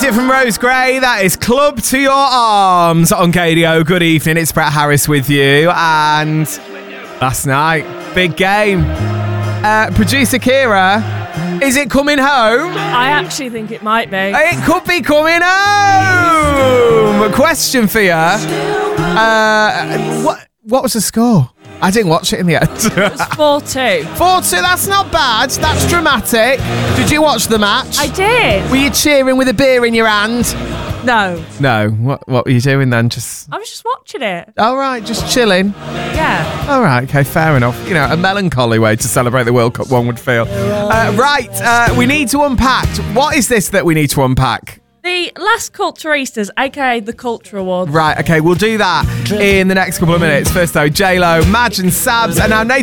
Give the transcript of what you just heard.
Music from Rose Gray. That is Club to Your Arms on KDO. Good evening. It's Brett Harris with you. And last night, big game. Producer Kira, is it coming home? I actually think it might be. It could be coming home. A question for you. What was the score? I didn't watch it in the end. It was 4-2. 4-2, that's not bad. That's dramatic. Did you watch the match? I did. Were you cheering with a beer in your hand? No. No. What were you doing then? I was just watching it. All right, just chilling. Yeah. All right, okay, fair enough. You know, a melancholy way to celebrate the World Cup, one would feel. We need to unpack. What is this that we need to unpack? The last Culturistas, aka the Culture Awards. Right, okay, we'll do that in the next couple of minutes. First though, J-Lo, Madge and Sabs, and now Nathan